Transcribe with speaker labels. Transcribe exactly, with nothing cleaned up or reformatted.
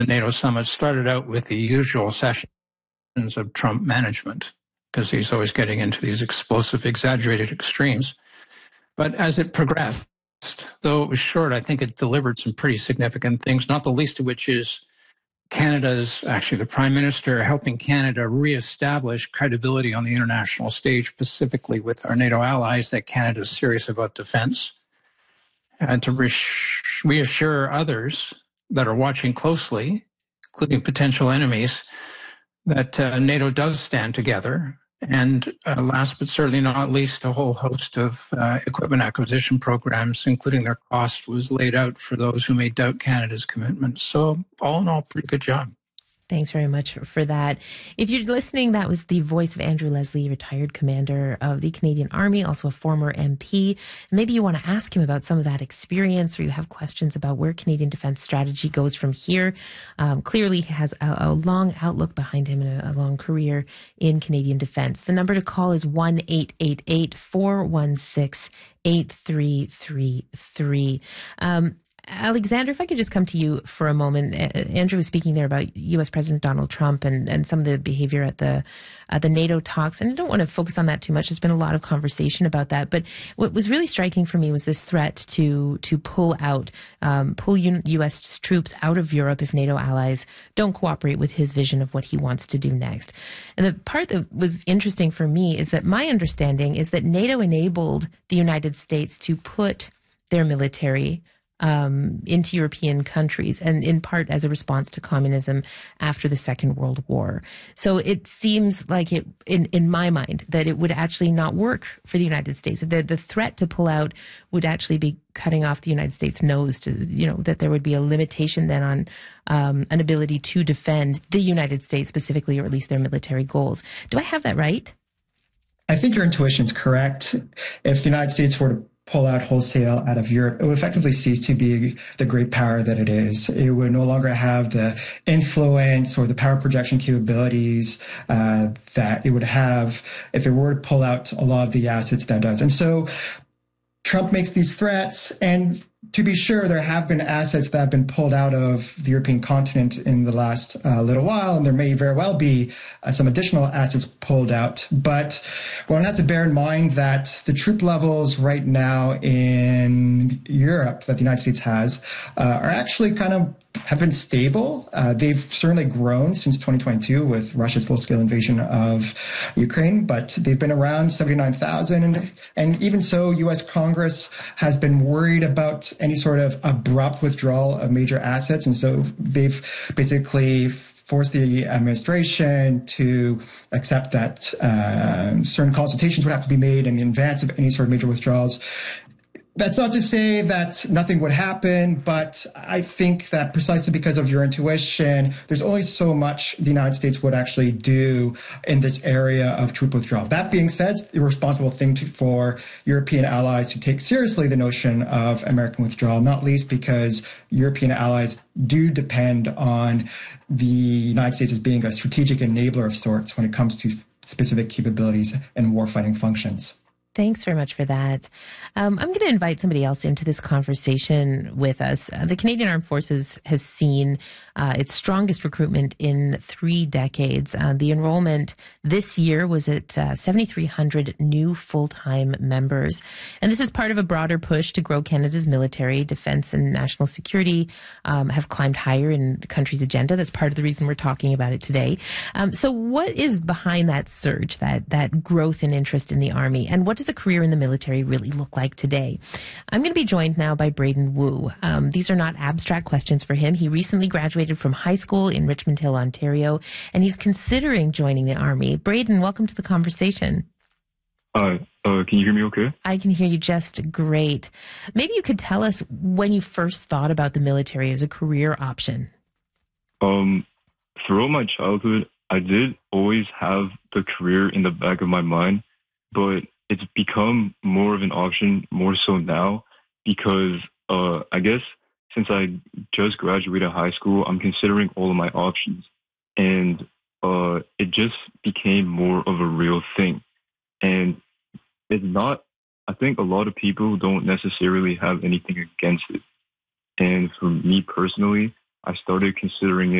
Speaker 1: the NATO summit started out with the usual sessions of Trump management, because he's always getting into these explosive, exaggerated extremes. But as it progressed, though it was short, I think it delivered some pretty significant things, not the least of which is Canada's, actually the Prime Minister, helping Canada reestablish credibility on the international stage, specifically with our NATO allies, that Canada is serious about defense, and to reassure others that are watching closely, including potential enemies, that uh, NATO does stand together. And uh, last but certainly not least, a whole host of uh, equipment acquisition programs, including their cost, was laid out for those who may doubt Canada's commitment. So all in all, pretty good job.
Speaker 2: Thanks very much for that. If you're listening, that was the voice of Andrew Leslie, retired commander of the Canadian Army, also a former M P. Maybe you want to ask him about some of that experience, or you have questions about where Canadian defense strategy goes from here. Um, clearly, he has a, a long outlook behind him and a, a long career in Canadian defense. The number to call is one eight eight eight, four one six, eight three three three. Um, Alexander, if I could just come to you for a moment. Andrew was speaking there about U S President Donald Trump and, and some of the behavior at the uh, the NATO talks. And I don't want to focus on that too much. There's been a lot of conversation about that. But what was really striking for me was this threat to to pull out, um, pull U S troops out of Europe if NATO allies don't cooperate with his vision of what he wants to do next. And the part that was interesting for me is that my understanding is that NATO enabled the United States to put their military Um, into European countries, and in part as a response to communism after the Second World War. So it seems like it, in, in my mind, that it would actually not work for the United States. The, the threat to pull out would actually be cutting off the United States' nose to, you know, that there would be a limitation then on um, an ability to defend the United States specifically, or at least their military goals. Do I have that right?
Speaker 3: I think your intuition is correct. If the United States were to pull out wholesale out of Europe, it would effectively cease to be the great power that it is. It would no longer have the influence or the power projection capabilities uh, that it would have if it were to pull out a lot of the assets that it does. And so Trump makes these threats, and to be sure, there have been assets that have been pulled out of the European continent in the last uh, little while, and there may very well be uh, some additional assets pulled out. But one has to bear in mind that the troop levels right now in Europe that the United States has uh, are actually kind of have been stable. Uh, they've certainly grown since twenty twenty-two with Russia's full-scale invasion of Ukraine, but they've been around seventy-nine thousand. And, and even so, U S Congress has been worried about any sort of abrupt withdrawal of major assets. And so they've basically forced the administration to accept that uh, certain consultations would have to be made in advance of any sort of major withdrawals. That's not to say that nothing would happen, but I think that precisely because of your intuition, there's only so much the United States would actually do in this area of troop withdrawal. That being said, it's the responsible thing to, for European allies to take seriously the notion of American withdrawal, not least because European allies do depend on the United States as being a strategic enabler of sorts when it comes to specific capabilities and warfighting functions.
Speaker 2: Thanks very much for that. Um, I'm going to invite somebody else into this conversation with us. Uh, the Canadian Armed Forces has seen uh, its strongest recruitment in three decades. Uh, the enrollment this year was at uh, seventy-three hundred new full-time members. And this is part of a broader push to grow Canada's military. Defense and national security um, have climbed higher in the country's agenda. That's part of the reason we're talking about it today. Um, so what is behind that surge, that, that growth in interest in the Army? And what does a career in the military really look like today? I'm going to be joined now by Braden Wu. Um, these are not abstract questions for him. He recently graduated from high school in Richmond Hill, Ontario, and he's considering joining the Army. Braden, welcome to the conversation.
Speaker 4: Uh, uh, can you hear me okay?
Speaker 2: I can hear you just great. Maybe you could tell us when you first thought about the military as a career option.
Speaker 4: Um, throughout my childhood, I did always have the career in the back of my mind, but it's become more of an option more so now because uh, I guess since I just graduated high school, I'm considering all of my options. And uh, it just became more of a real thing. And it's not, I think a lot of people don't necessarily have anything against it. And for me personally, I started considering it